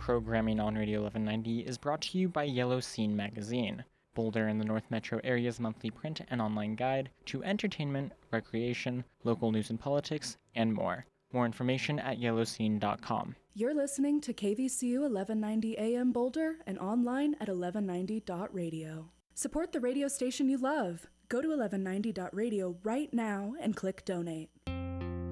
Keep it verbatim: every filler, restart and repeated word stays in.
programming on Radio eleven ninety is brought to you by Yellow Scene Magazine, Boulder and the North Metro area's monthly print and online guide to entertainment, recreation, local news and politics, and more. More information at yellow scene dot com. You're listening to K V C U eleven ninety A M Boulder and online at eleven ninety dot radio. Support the radio station you love. Go to eleven ninety dot radio right now and click donate.